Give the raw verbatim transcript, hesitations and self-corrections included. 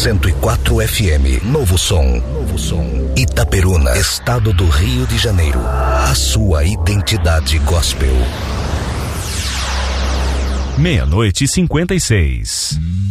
cento e quatro F M. Novo som. Novo som. Itaperuna, estado do Rio de Janeiro. A sua identidade gospel. Meia-noite e cinquenta e seis.